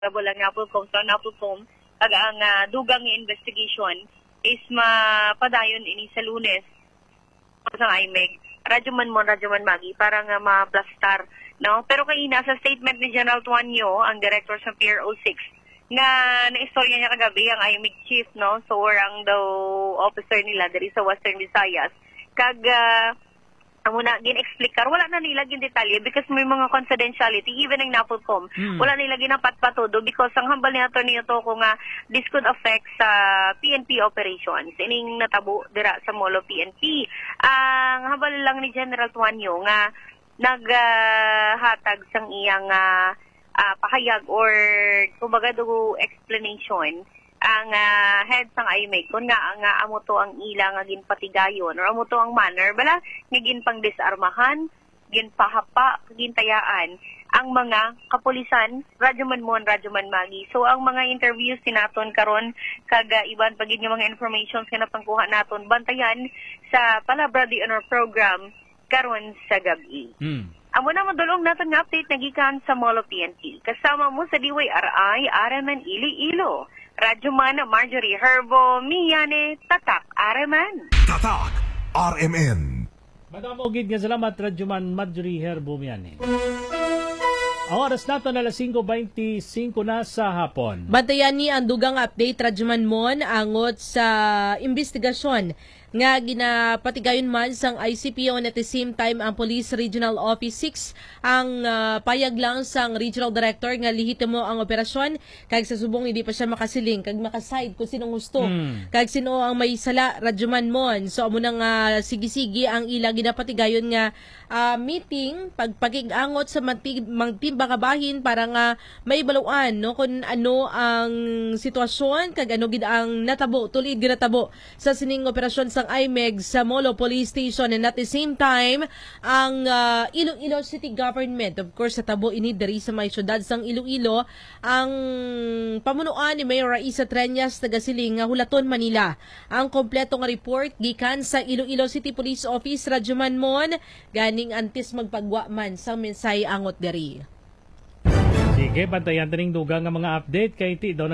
wala nga po kung saan na po kag ang dugang investigation is mapadayon ini sa Lunes sa IMEG. Radyo man Magi para nga ma-plastar, no? Pero kay nasa statement ni General Tuanyo, ang director sa PRO 6, nga naistorya niya kagabi ang IMEG chief, no? So ang daw officer nila diri sa Western Visayas kag amo na gin-explikar, wala na nila gin detalye because may mga confidentiality, even ang NAPOLCOM, wala nila ginapatpatudo because ang hambal ni Atty. Toko nga this could affect sa PNP operations. Ining natabo dira sa Molo PNP. Ang hambal lang ni General Tuanyo nga naghatag sang iyang pahayag or kumbaga do explanation ang head sang IMEG kun nga ang amo to ang ila nga ginpatigayon or amo to ang manner bala nga ginpang disarmahan, ginpahapa, gintayaan ang mga kapulisan, Radyo Man Magi. So ang mga interviews sinaton karon kag iban pagid nga mga information nga napangkuha naton bantayan sa Palabra de Honor program karon sa gabi. Amo na madulong naton nga update nagikan sa Molo PNP. Kasama mo sa DYRI Araman Iloilo. Radyo Man Marjorie Herbo Miyane Tatak Araman. Tatak RMN. Madamo gid nga salamat Radyo Man Marjorie Herbo Miyane. Ang oras nato na 5:25 na sa hapon. Bantayan ni ang dugang update Radyo Man Mon angot sa investigasyon nga ginapatigayon man sang ICPO and at the same time ang Police Regional Office 6 ang payag lang sang Regional Director nga lihitimo ang operasyon kag sa subong hindi pa siya makasiling kag makaside kung sinong gusto kag sino ang may sala Radyoman Mon. So amo nang sige-sige ang ila ginapatigayon nga meeting pagpakig-angot sa magtimbang kabahin para nga may baluan no kung ano ang sitwasyon kag ano gid ang natabo tulid ginatabo sa sining operasyon sa IMEG sa Molo Police Station and at the same time ang Iloilo City Government of course sa tabo ini diri sa may syudad sang Iloilo ang pamunuan ni Mayor Raisa Treñas tagasiling nga hulaton Manila ang kompleto nga report gikan sa Iloilo City Police Office Radyoman Mon ganing antes magpagwa man sang mensay angot diri. Sige, bantayan taning dugang nga mga update kay ti daw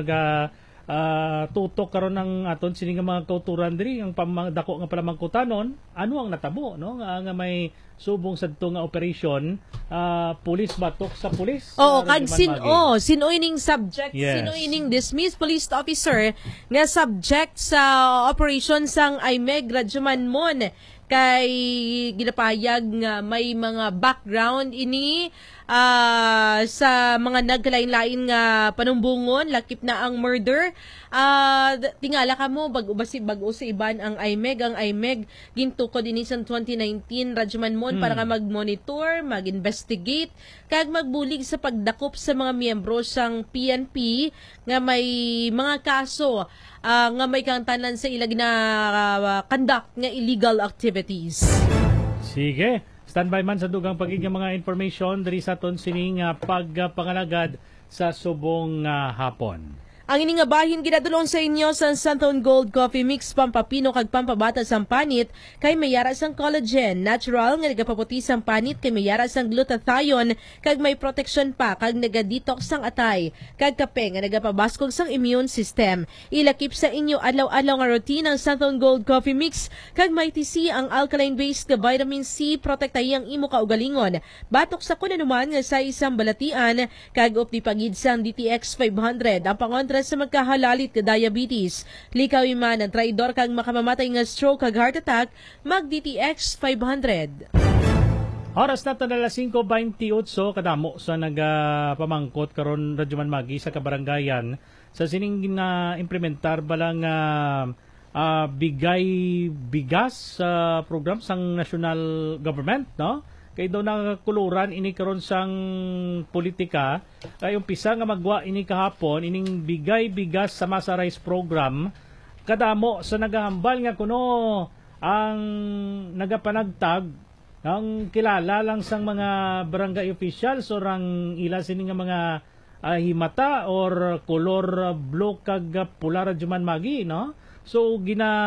tutok karon ng aton sini nga mga kauturan diri ang dako nga palamangkutanon ano ang natabo no nga may subong sadto nga operation police batok sa police. Kag sino ining subject sino ining dismissed police officer nga subject sa operation sang IMEG Radyoman Mon kay ginapahayag nga may mga background ini sa mga nagkalain-lain nga panumbungon lakip na ang murder. Tingala ka mo bago sa iban ang IMEG gintukod ini sa 2019 Radyoman Mon para nga mag-monitor, mag-investigate kag magbulig sa pagdakop sa mga miyembro sang PNP nga may mga kaso nga may kantanan sa ilag na conduct nga illegal activities. Sige, standby man sa dugang pagiging mga information diri sa aton sining pagpangalagad sa subong hapon. Ang ining nga bahin ginadulong sa inyo sa Santon Gold Coffee Mix pampapino kag pampabata sang panit kay mayara sang collagen, natural nga nagapaputi sang panit kay mayara sang glutathione kag may protection pa kag nagadetox sang atay kag kape nga nagapabaskog sang immune system. Ilakip sa inyo adlaw-adlaw nga routine ang Santon Gold Coffee Mix kag may TC ang alkaline based nga vitamin C protektahi ang imo kaugalingon. Batok sa kuno naman nga sa isang balatian kag opti pagid sang DTX 500 ang pangontra sa magkahalalit ka diabetes. Likawi man ang traidor kag makamamatay nga stroke kag heart attack, mag DTX 500. Oras na to na 5:28 kadamo sa nagapamangkot karon Radyoman Magi sa kabarangayan sa sining implementar balang bigay bigas sa program sang national government no. Kay daw nakakuluran ini karon sang politika kay umpisa nga magwa ini kahapon ining bigay bigas sa Masa Rice program kadamo sa nagahambal nga kuno ang nagapanagtag ang kilala lang sang mga barangay officials or ang ila sini nga mga himata or color blue kag pula Radyoman Magi no. So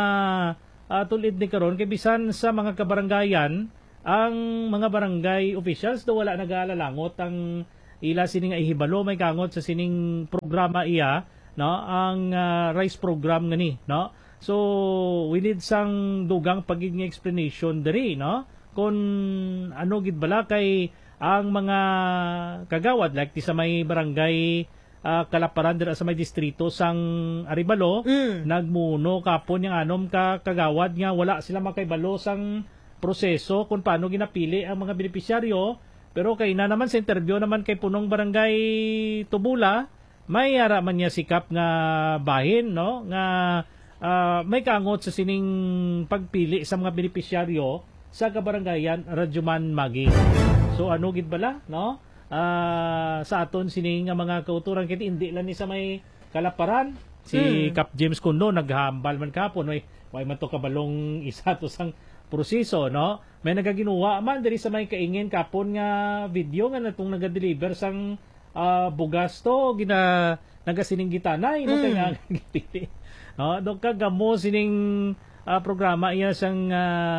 tulid ni karon kay bisan sa mga kabarangayan ang mga barangay officials do wala nag-aalalangot ang ila sining ay hibalo may kangot sa sining programa iya, no, ang rice program ngani, no. So we need sang dugang pagiging explanation diri, no, kung ano gid bala kay ang mga kagawad like ti sa may barangay Kalaparan dira sa may distrito sang Aribalo, nagmuno kapon yang anom ka kagawad nga wala sila makaibalo sang proseso kung paano ginapili ang mga benepisyaryo. Pero kay na naman sa interview naman kay punong barangay Tubula, may ara man niya sikap nga bahin, no, nga may kangot sa sining pagpili sa mga benepisyaryo sa kabarangayan Rajuman Magi. So ano gid bala, no? Sa aton sining nga mga kauturan kiti hindi lang ni sa may Kalaparan si Cap James Kundo naghambal man kapon way man to kabalong isa to sang proseso, no? May nagaginuwa man diri sa may kaingin kapon nga video nga natong naga-deliver sang bugas to nagasining gitanay, no, kay nga gipili. No, do kagamo sining programa iya sang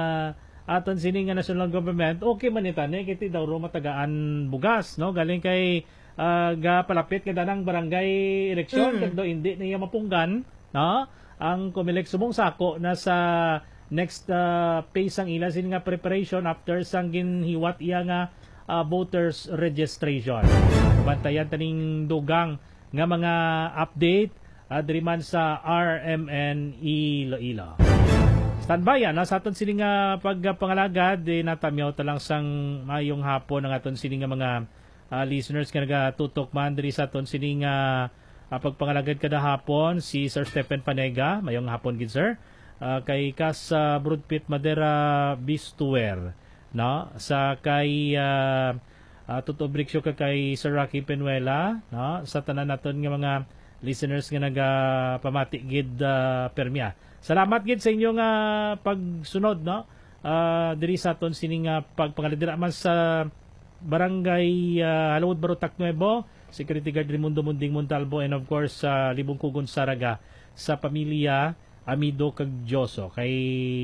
aton sining nga national government. Okay man itani kiti daw ro matagaan bugas, no, galing kay ga palapit kada nang barangay eleksyon kag do hindi niya mapunggan, no, ang Comelec subong sako na sa next phase ang ila sining nga preparation after sang ginhiwat iya nga voters registration. Bantayan taning dugang nga mga update diri man sa RMN Iloilo. Standby yan, sa aton sining pagpangalagad, natamyaw talang sang mayong hapon ang aton sining mga listeners nga nagatutok man diri sa aton sining pagpangalagad kada hapon, si Sir Stephen Panega, mayong hapon gid sir. Kay Kas Broadpit Madera Bistuer, no, sa kay Tuto Brixio kay Sir Rocky Penuela, no, sa tanan naton nga mga listeners nga nagapamati gid permia. Salamat gid sa inyong pagsunod, no, diri sa aton sining pagpangalagad man sa barangay Halawod Barotac Nuevo, Security Guard Raimundo Munding Montalvo, and of course Libong Kugon Saraga, sa pamilya Amido Cagjoso, kay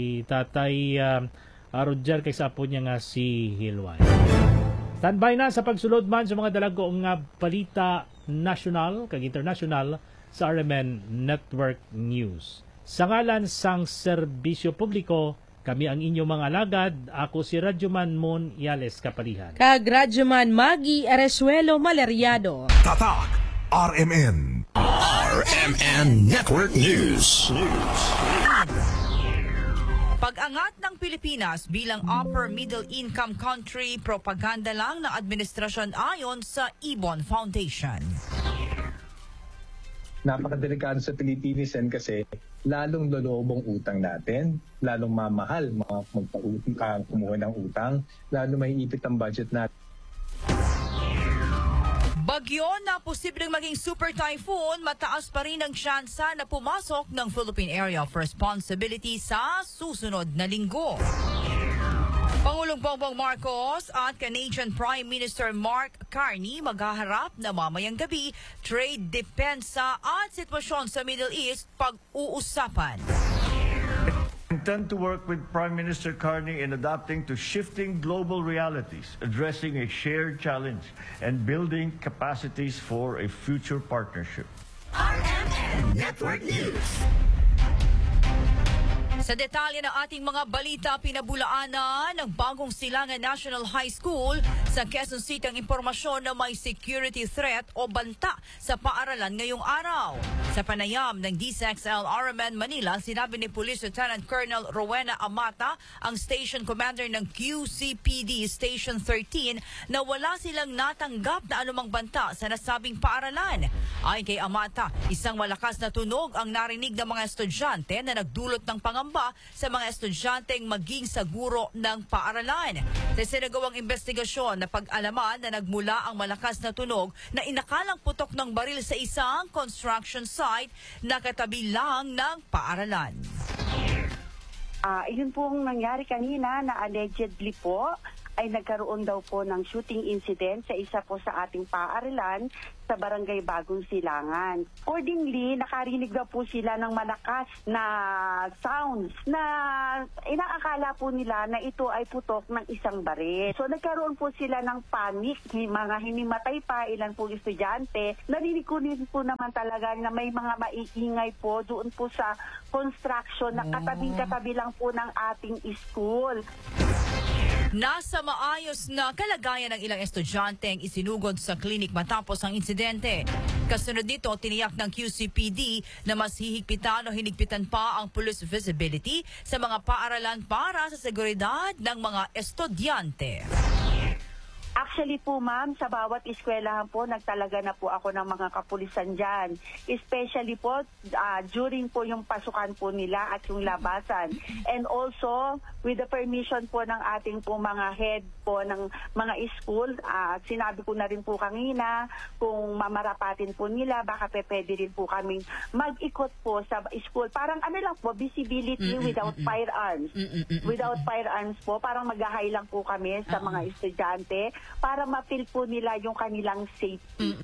Tatay Roger, kay sa apo niya nga si Hilway. Standby na sa pagsulod man sa mga dalago nga balita national kag international sa RMN Network News. Sa ngalan sang serbisyo publiko, kami ang inyong mga alagad. Ako si Radyoman Mon Yales Kapalihan. Kag Radyoman Magi Eresuelo Maleriado. Tatak RMN. RMN Network News. Pag-angat ng Pilipinas bilang upper middle income country, propaganda lang ng administrasyon ayon sa Ibon Foundation. Napakadelikado sa Pilipinas yan kasi lalong lolobong utang natin, lalong mamahal mga kumuha ng utang, lalong may ipit ang budget natin. Bagyo na posibleng maging super typhoon, mataas pa rin ang tsansa na pumasok ng Philippine Area of Responsibility sa susunod na linggo. Pangulong Bongbong Marcos at Canadian Prime Minister Mark Carney maghaharap na mamayang gabi, trade, depensa at sitwasyon sa Middle East pag-uusapan. Intend to work with Prime Minister Carney in adapting to shifting global realities, addressing a shared challenge, and building capacities for a future partnership. RMN Network News. Sa detalye ng ating mga balita, pinabulaanan ng Bagong Silangan National High School sa Quezon City ang impormasyon na may security threat o banta sa paaralan ngayong araw. Sa panayam ng DCXL RMN Manila, sinabi ni Police Lieutenant Colonel Rowena Amata, ang station commander ng QCPD Station 13, na wala silang natanggap na anumang banta sa nasabing paaralan. Ayon kay Amata, isang malakas na tunog ang narinig ng mga estudyante na nagdulot ng pangamba sa mga estudyanteng maging sa guro ng paaralan. Sa sinagawang investigasyon na pag-alaman na nagmula ang malakas na tunog na inakalang putok ng baril sa isang construction site na katabi lang ng paaralan. Yun pong nangyari kanina na allegedly po ay nagkaroon daw po ng shooting incident sa isa po sa ating paaralan sa Barangay Bagong Silangan. Accordingly, nakarinig daw po sila ng malakas na sounds na inaakala po nila na ito ay putok ng isang baril. So nagkaroon po sila ng panic, mga hinimatay pa, ilan po estudyante. Narinig ko din po naman talaga na may mga maiingay po doon po sa construction na katabing-katabi lang po ng ating school. Nasa maayos na kalagayan ng ilang estudyante ang isinugod sa klinik matapos ang insidente. Kasunod nito, tiniyak ng QCPD na mas hihigpitan o hinigpitan pa ang police visibility sa mga paaralan para sa seguridad ng mga estudyante. Actually po ma'am, sa bawat eskwelahan po, nagtalaga na po ako ng mga kapulisan dyan. Especially po, during po yung pasukan po nila at yung labasan. And also, with the permission po ng ating po mga head po ng mga school, sinabi ko na rin po kanina, kung mamarapatin po nila, baka pwede rin po kaming mag-ikot po sa school. Parang ano lang po, visibility without firearms. Without firearms po, parang mag-high lang po kami sa mga estudyante para ma-feel po nila yung kanilang safety.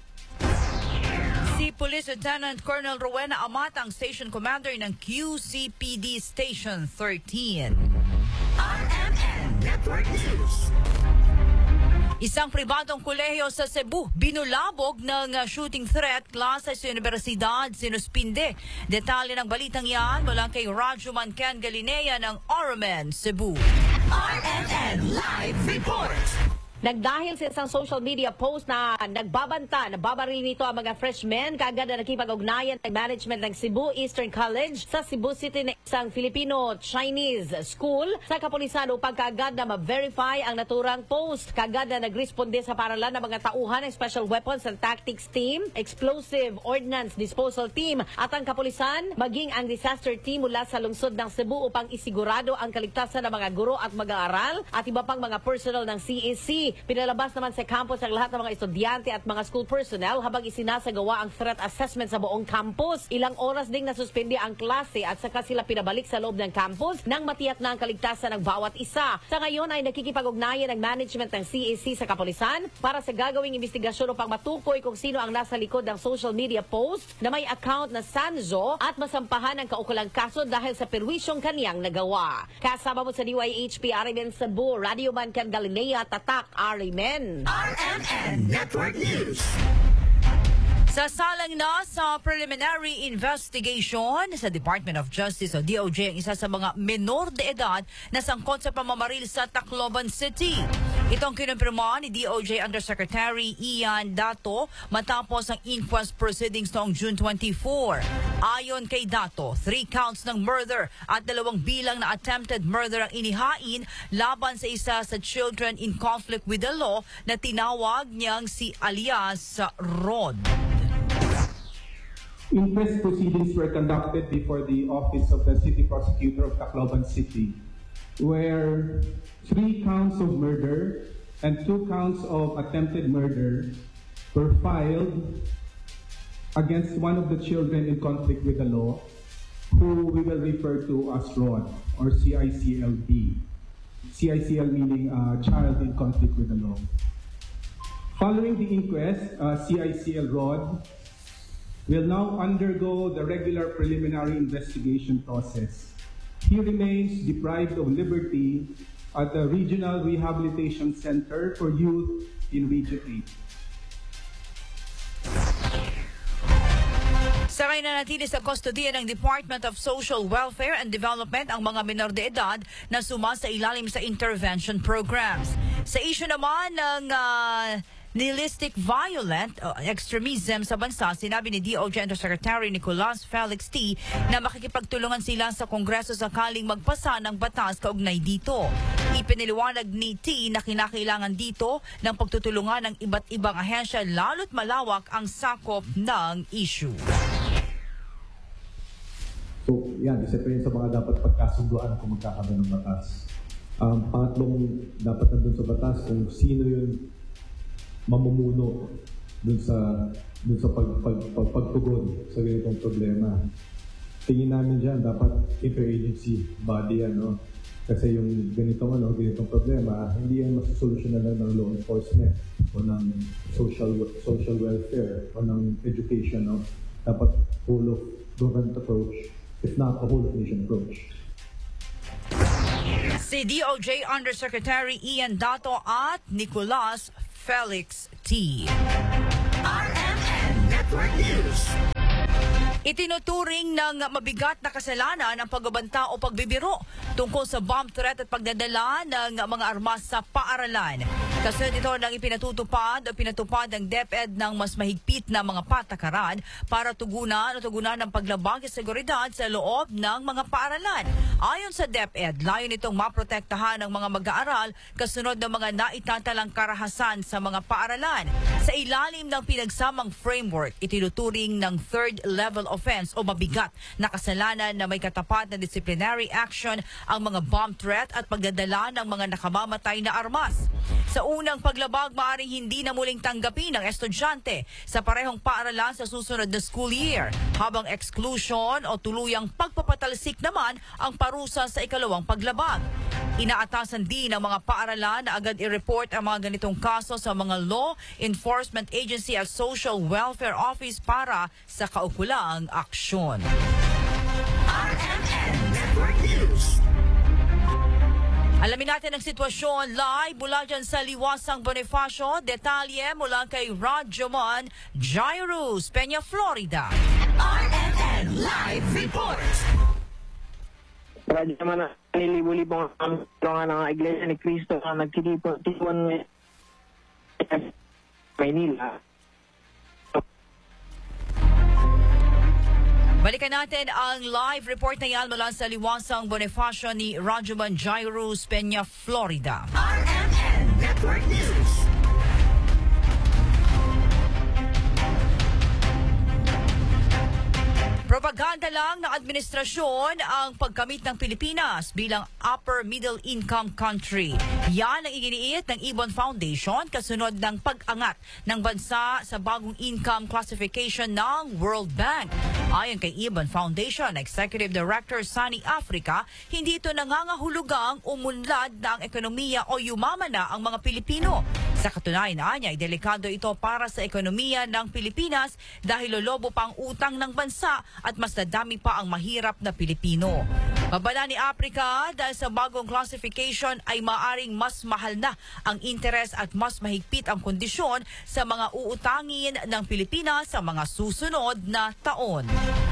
Si Police Lieutenant Colonel Rowena Amatang, Station Commander ng QCPD Station 13. RMN Network News. Isang pribadong kolehiyo sa Cebu binulabog ng shooting threat klase sa Universidad Sinuspinde. Detalye ng balitang yan mula kay Rajuman Ken Galinea ng RMN Cebu. RMN Live Report. Nagdahil sa isang social media post na nagbabanta, nababaril nito ang mga freshmen, kaagad na nakipag-ugnayan ng management ng Cebu Eastern College sa Cebu City na isang Filipino-Chinese school sa kapulisan upang kaagad na ma-verify ang naturang post. Kaagad na nagresponde sa paralan ng mga tauhan ng Special Weapons and Tactics Team, Explosive Ordnance Disposal Team at ang kapulisan, maging ang disaster team mula sa lungsod ng Cebu upang isigurado ang kaligtasan ng mga guro at mag-aaral at iba pang mga personnel ng CEC. Pinalabas naman sa campus ang lahat ng mga estudyante at mga school personnel habang isinasagawa ang threat assessment sa buong campus. Ilang oras ding nasuspindi ang klase at saka sila pinabalik sa loob ng campus nang matiyak na ang kaligtasan ng bawat isa. Sa ngayon ay nakikipag-ugnayan ang management ng CEC sa kapulisan para sa gagawing investigasyon upang matukoy kung sino ang nasa likod ng social media post na may account na Sanzo at masampahan ang kaukulang kaso dahil sa perwisyong kaniyang nagawa. Kasama mo sa DYHP RMN Cebu, Radio Man Ken Galinea, Tatak RMN. RMN Network News. Sasalang na sa preliminary investigation sa Department of Justice o DOJ ang isa sa mga menor de edad na sangkot sa pamamaril sa Tacloban City. Itong kinumpirma ni DOJ Undersecretary Ian Dato matapos ang inquest proceedings noong June 24. Ayon kay Dato, 3 counts ng murder at 2 bilang na attempted murder ang inihain laban sa isa sa children in conflict with the law na tinawag niyang si alias Rod. Inquest proceedings were conducted before the Office of the City Prosecutor of Tacloban City, where 3 counts of murder and 2 counts of attempted murder were filed against one of the children in conflict with the law, who we will refer to as ROD, or CICLD. CICL meaning child in conflict with the law. Following the inquest, CICL ROD will now undergo the regular preliminary investigation process. He remains deprived of liberty at the Regional Rehabilitation Center for Youth in Region 8. Sakay na natili sa kustodiya ng Department of Social Welfare and Development ang mga menor de edad na sumasa ilalim sa intervention programs. Sa issue naman ng nihilistic violent extremism sa bansa, sinabi ni DOJ Undersecretary Nicolas Felix T. na makikipagtulungan sila sa Kongreso sakaling magpasa ng batas kaugnay dito. Ipiniliwanag ni T. na kinakailangan dito ng pagtutulungan ng iba't ibang ahensya lalo't malawak ang sakop ng issue. So, yan, isa pa yun sa mga dapat pagkasunduan kung magkakaroon ng batas. Pangatlong, dapat nandun sa batas kung sino yun mamumuno dun sa pagtugon sa ganitong problema. Tingin namin dyan, dapat interagency body yan, no? Kasi yung ganitong problema, hindi yan masusolusyonan lang ng law enforcement o ng social welfare o ng education. No? Dapat whole of government approach, if not a whole of nation approach. Si DOJ Undersecretary Ian Dato at Nicolas Felix T. RMN Network News. Itinuturing ng mabigat na kasalanan ang pagbabanta o pagbibiro tungkol sa bomb threat at pagdadala ng mga armas sa paaralan. Kasunod ito ng pinatupad ng DepEd ng mas mahigpit na mga patakaran para tugunan ng paglabag sa seguridad sa loob ng mga paaralan. Ayon sa DepEd, layo nitong maprotektahan ng mga mag-aaral kasunod ng mga naitatalang karahasan sa mga paaralan. Sa ilalim ng pinagsamang framework, itinuturing ng third level offense o mabigat na kasalanan na may katapat na disciplinary action ang mga bomb threat at pagdadala ng mga nakamamatay na armas. Sa unang paglabag, maaaring hindi na muling tanggapin ng estudyante sa parehong paaralan sa susunod na school year, habang exclusion o tuluyang pagpapatalsik naman ang parusa sa ikalawang paglabag. Inaatasan din ng mga paaralan na agad i-report ang mga ganitong kaso sa mga Law Enforcement Agency at Social Welfare Office para sa kaukulang aksyon. RMN Network News. Alamin natin ang sitwasyon live mula dyan sa Liwasang Bonifacio. Detalye mula kay Radyoman Jairus, Peña, Florida. RMN Live Report. Radyoman na nilibo-libong ang ng Iglesia ni Cristo na nagtitipon Manila. Balikan natin ang live report na yan mula sa Liwasang Bonifacio ni Radyoman Jairus, Peña, Florida. RMN Network News. Propaganda lang ng administrasyon ang pagkamit ng Pilipinas bilang upper middle income country. Yan ang iginiit ng Ibon Foundation kasunod ng pag-angat ng bansa sa bagong income classification ng World Bank. Ayon kay Ibon Foundation Executive Director Sunny Africa, hindi ito nangangahulugang umunlad na ang ekonomiya o yumaman na ang mga Pilipino. Sa katunayan niya, delikado ito para sa ekonomiya ng Pilipinas dahil lolobo pa ang utang ng bansa at mas nadami pa ang mahirap na Pilipino. Babala ni Africa dahil sa bagong classification ay maaring mas mahal na ang interes at mas mahigpit ang kondisyon sa mga uutangin ng Pilipinas sa mga susunod na taon.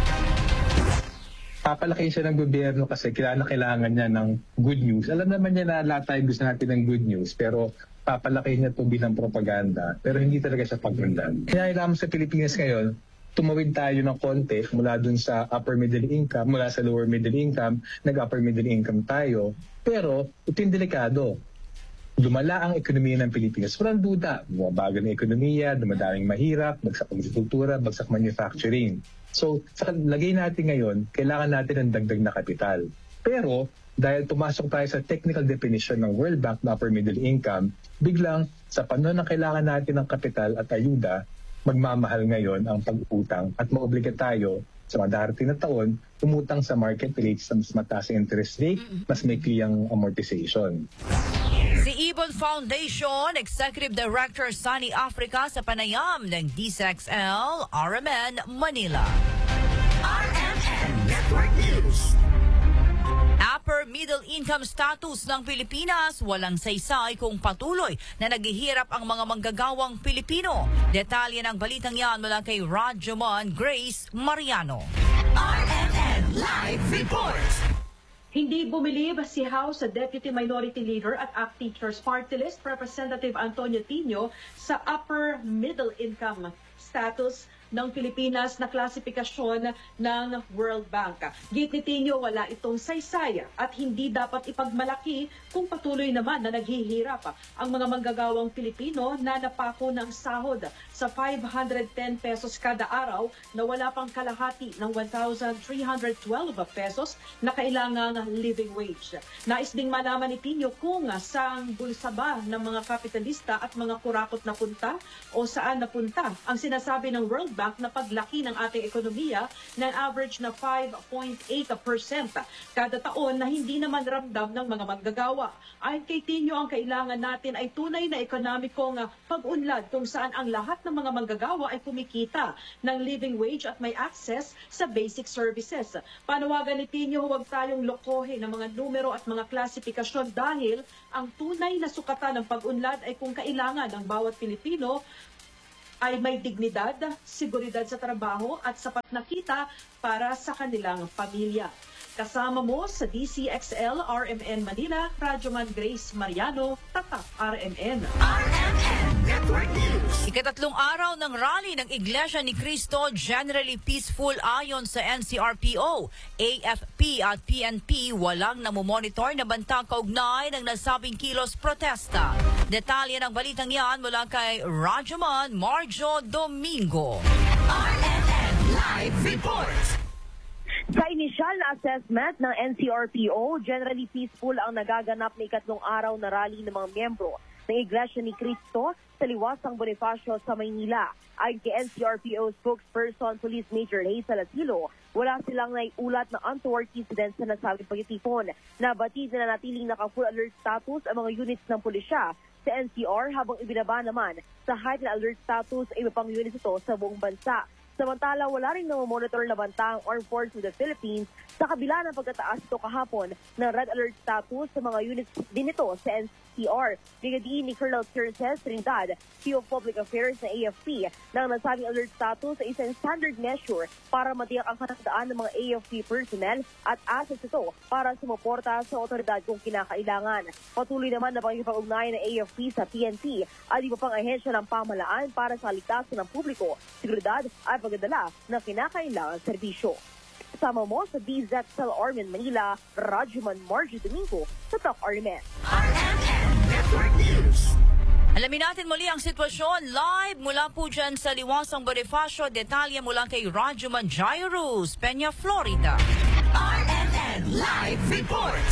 Papalaki siya ng gobyerno kasi kailangan niya ng good news. Alam naman niya na lahat tayo gusto natin ng good news, pero papalaki niya ito bilang propaganda, pero hindi talaga siya pagundan. Kaya kailangan sa Pilipinas ngayon, tumawid tayo ng konti mula dun sa upper middle income, mula sa lower middle income, nag-upper middle income tayo. Pero ito yung delikado. Lumala ang ekonomiya ng Pilipinas. Walang duda. Bumabago ng ekonomiya, dumadaming mahirap, bagsak agrikultura, bagsak manufacturing. So, sa lagay natin ngayon, kailangan natin ng dagdag na kapital. Pero, dahil pumasok tayo sa technical definition ng World Bank na upper middle income, biglang sa panahon na kailangan natin ng kapital at ayuda, magmamahal ngayon ang pag-utang at maobliga tayo sa mga darating na taon umutang sa market rates na mas mataas ang interest rate, mas may kliyang amortization. Si Ibon Foundation Executive Director Sunny Africa sa panayam ng DCXL, RMN, Manila. RMN Network News. Upper middle income status ng Pilipinas, walang saysay kung patuloy na naghihirap ang mga manggagawang Pilipino. Detalye ng balitang yan mula kay Radyoman Grace Mariano. RMN Live Report. Hindi bumilib si House Deputy Minority Leader at ACT Teachers Party List Representative Antonio Tino sa upper middle income status ng Pilipinas na klasifikasyon ng World Bank. Git ni Tino, wala itong saysay at hindi dapat ipagmalaki kung patuloy naman na naghihirap ang mga manggagawang Pilipino na napako ng sahod sa 510 pesos kada araw na wala pang kalahati ng 1,312 pesos na kailangang living wage. Nais ding malaman ni Tino kung saan bulsa ba ng mga kapitalista at mga kurakot na punta o saan napunta ang sinasabi ng World Bank Bank na paglaki ng ating ekonomiya na average na 5.8% kada taon na hindi naman ramdam ng mga manggagawa. Ayon kay Tinio, ang kailangan natin ay tunay na ekonomikong pag-unlad kung saan ang lahat ng mga manggagawa ay kumikita ng living wage at may access sa basic services. Panawagan ni Tinio, huwag tayong lokohin ng mga numero at mga klasifikasyon dahil ang tunay na sukatan ng pag-unlad ay kung kailangan ng bawat Pilipino ay may dignidad, seguridad sa trabaho at sapat na kita para sa kanilang pamilya. Kasama mo sa DCXL RMN Manila, Radyoman Grace Mariano, Tatak RMN. RMN Network News. Ikatatlong araw ng rally ng Iglesia ni Cristo, generally peaceful ayon sa NCRPO, AFP at PNP, walang namomonitor na banta kaugnay ng nasabing kilos protesta. Detalye ng balitang yan mula kay Radyoman Marjo Domingo. RMN Live Report. Sa inisyal na assessment ng NCRPO, generally peaceful ang nagaganap na ikatlong araw na rally ng mga miyembro ng Iglesia ni Cristo sa Liwasang Bonifacio sa Maynila. Ayon kay NCRPO spokesperson Police Major Rey Salatilo, wala silang naiulat na untoward incidents sa nasabing pagtitipon. Nabatid na natiling naka-full alert status ang mga units ng pulisya sa NCR habang ibinaba naman sa heightened alert status ay iba pang units ito sa buong bansa. Samantala, wala rin namomonitor na banta ang Armed Forces of the Philippines sa kabila ng pagkataas ito kahapon ng red alert status sa mga units din ito sa NCR. Bigadiin ni Colonel Circes Trinidad, Chief of Public Affairs ng AFP, na ang nasabing alert status ay isang standard measure para matiyak ang katakdaan ng mga AFP personnel at assets ito para sumuporta sa otoridad kung kinakailangan. Patuloy naman na pangipag-ugnayan ng AFP sa PNP at iba pang ahensya ng pamahalaan para sa kaligtasan ng publiko, seguridad at pagdadala ng kinakailangan serbisyo. Kasama mo sa DZXL RMN Manila, Radyoman Marjo Domingo, sa Talk RMN. RMN Network News. Alamin natin muli ang sitwasyon live mula po dyan sa Liwasang Bonifacio. Detalye mula kay Radyoman Jairus, Peña, Florida. RMN Live Report.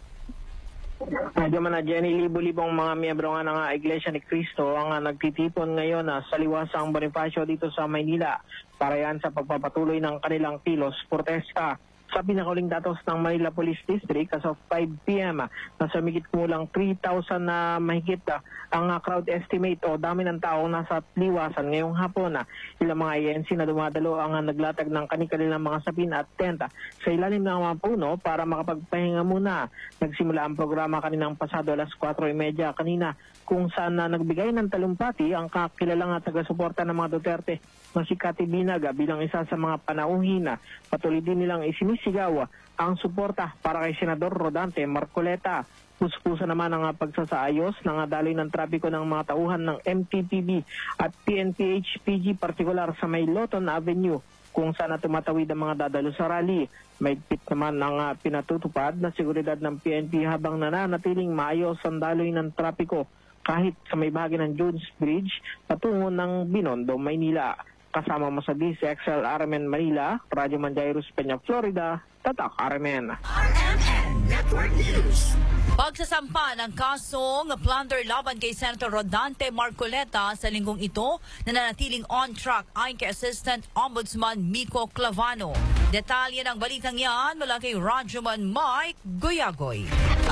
Medyo man na Jenny, libo-libong mga miyembro nga ng Iglesia ni Cristo ang nagtitipon ngayon sa Liwasang Bonifacio dito sa Maynila para yan sa pagpapatuloy ng kanilang kilos protesta. Sa pinakauling datos ng Manila Police District as of 5 p.m. nasa migit kumulang 3,000 na mahigit ang crowd estimate o dami ng tao nasa liwasan ngayong hapon. Ilang mga INC na dumadalo ang naglatag ng kanilang mga sapin at tenta sa ilalim ng mga puno para makapagpahinga muna. Nagsimula ang programa kaninang pasado alas 4:30 kanina kung saan nagbigay ng talumpati ang kakilalang taga-suporta ng mga Duterte na si Cathy Binaga bilang isa sa mga panauhin. Patuloy din nilang isinisigaw ang suporta para kay Senador Rodante Marcoleta. Puspusa naman ang pagsasaayos ng daloy ng trapiko ng mga tauhan ng MTPB at PNP-HPG partikular sa may Loton Avenue kung saan tumatawid ang mga dadalo sa rally. Mahigpit naman ang pinatutupad na seguridad ng PNP habang nananatiling maayos ang daloy ng trapiko kahit sa may bahagi ng Jones Bridge patungo ng Binondo, Maynila. Kasama mo sa DCXL RMN Manila, Radyoman Jairus, Peña, Florida, Tatak RMN. RMN Network News. Pagsasampa ng kasong plunder laban kay Senator Rodante Marcoleta sa linggong ito na nanatiling on track ayon kay Assistant Ombudsman Miko Clavano. Detalye ng balitang yan mula kay Radyoman Mike Guyagoy.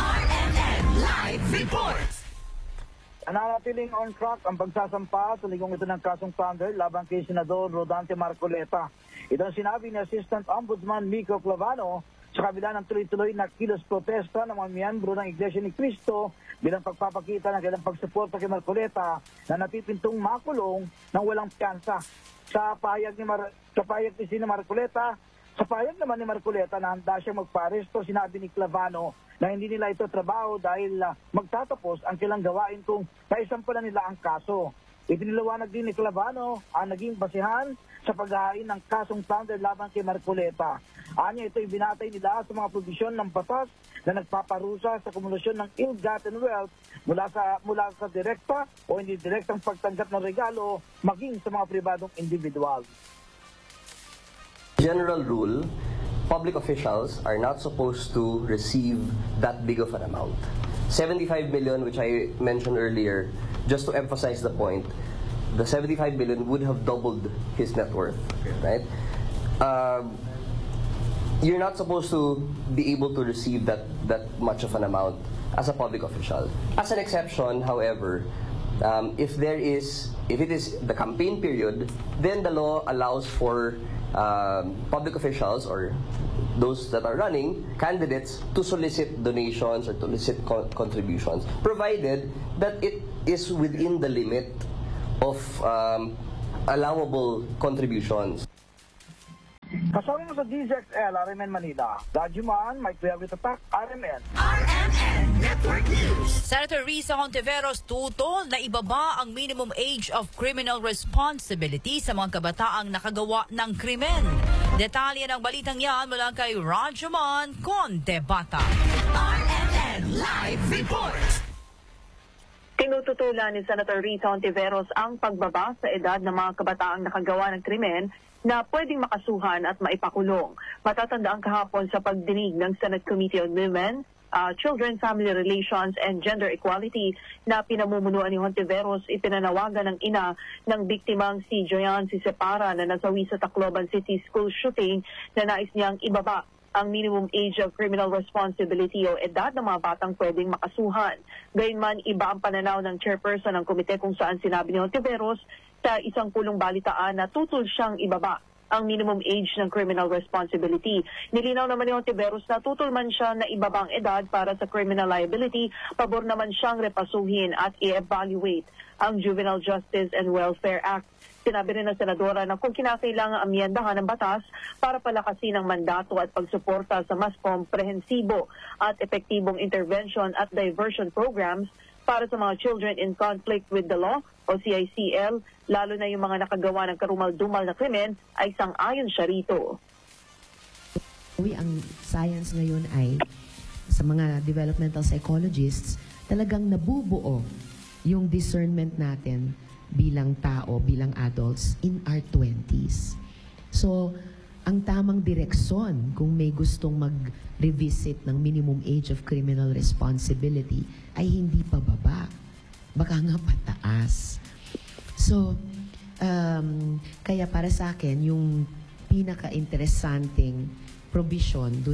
RMN Live Report. Nananatiling on track ang pagsasampa sa linggong ito ng kasong plunder laban kay Senador Rodante Marcoleta. Ito ang sinabi ni Assistant Ombudsman Miko Clavano sa kabila ng tuloy-tuloy na kilos protesta ng mga miyembro ng Iglesia ni Cristo bilang pagpapakita ng kailang pagsuporta kay Marcoleta na napipintong makulong ng walang piyansa. Sa pahayag ni Marcoleta, sa pahayag naman ni Marcoleta na handa siyang magpa-aresto, sinabi ni Clavano na hindi nila ito trabaho dahil magtatapos ang kailang gawain kung naisampalan nila ang kaso. Ipiniliwanag din ni Clavano ang naging basihan sa paghahain ng kasong plunder laban kay Marcoleta. Anya ito ibinatay nila sa mga probisyon ng batas na nagpaparusa sa kumulasyon ng ill-gotten wealth mula sa direkta o hindi direktang pagtanggap ng regalo maging sa mga pribadong individual. General rule, public officials are not supposed to receive that big of an amount. 75 million, which I mentioned earlier, just to emphasize the point, the 75 million would have doubled his net worth, right? You're not supposed to be able to receive that much of an amount as a public official. As an exception, however, if it is the campaign period, then the law allows for public officials or those that are running, candidates, to solicit donations or to solicit contributions, provided that it is within the limit of allowable contributions. Kasama mo sa DZXL, RMN Manila. Dajuman, Mike Velvet Attack, RMN. RMN Network News. Senator Risa Hontiveros tutol na ibaba ang minimum age of criminal responsibility sa mga kabataang nakagawa ng krimen. Detalye ng balitang yan mula kay Rajuman Condebata. RMN Live Report. Tinututulan ni Senator Rita Hontiveros ang pagbaba sa edad ng mga kabataang nakagawa ng krimen na pwedeng makasuhan at maipakulong. Matatandaan kahapon sa pagdinig ng Senate Committee on Women, Children, Family Relations, and Gender Equality na pinamumunuan ni Hontiveros, ipinanawagan ng ina ng biktimang si Joyan Sisepara na nasawi sa Tacloban City School shooting na nais niyang ibaba ang minimum age of criminal responsibility o edad ng mga batang pwedeng makasuhan. Gayunman, iba ang pananaw ng chairperson ng komite kung saan sinabi ni Hontiveros sa isang pulong balitaan na tutol siyang ibaba ang minimum age ng criminal responsibility. Nilinaw naman ni Hontiveros na tutol man siya na ibaba ang edad para sa criminal liability, pabor naman siyang repasuhin at i-evaluate ang Juvenile Justice and Welfare Act. Sinabi rin ng senadora na kung kinakailangan amyendahan ng batas para palakasin ang mandato at pagsuporta sa mas komprehensibo at epektibong intervention at diversion programs para sa mga children in conflict with the law o CICL, lalo na yung mga nakagawa ng karumal-dumal na krimen, ay sang-ayon siya rito. Ang science ngayon ay, sa mga developmental psychologists, talagang nabubuo yung discernment natin bilang tao, bilang adults in our 20s. So, ang tamang direksyon kung may gustong mag-revisit ng minimum age of criminal responsibility ay hindi pababa. Baka nga pataas. So, kaya para sa akin, yung pinaka-interesanting provision